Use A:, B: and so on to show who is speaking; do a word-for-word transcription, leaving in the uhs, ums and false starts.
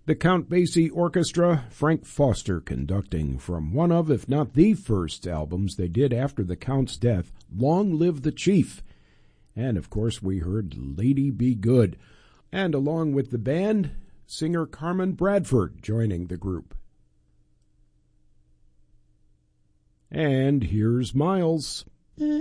A: The Count Basie Orchestra, Frank Foster conducting from one of, if not the first albums they did after the Count's death, Long Live the Chief. And, of course, we heard Lady Be Good. And along with the band, singer Carmen Bradford joining the group. And here's Miles.